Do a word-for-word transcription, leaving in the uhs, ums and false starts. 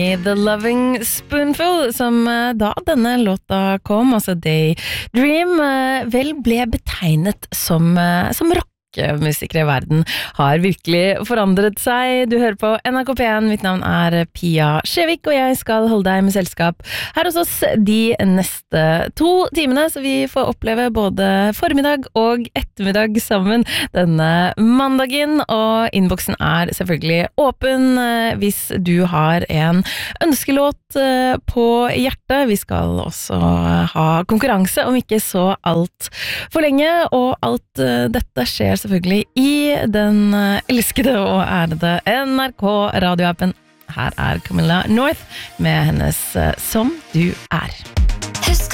The Loving Spoonful, som da denne låta kom, altså Daydream, vel ble betegnet som, som rock. Musikere i verden har virkelig forandret seg. Du hører på N R K P en, mitt navn er Pia Skjevik, og jeg skal holde deg med selskap her hos oss de neste to timene, så vi får oppleve både formiddag og ettermiddag sammen denne mandagen, og innboksen er selvfølgelig åpen hvis du har en ønskelåt på hjertet. Vi skal også ha konkurranse om ikke så alt for lenge, og alt dette skjer selvfølgelig i den elskede og ærede N R K radioappen. Her er Camilla North med hennes Som du er.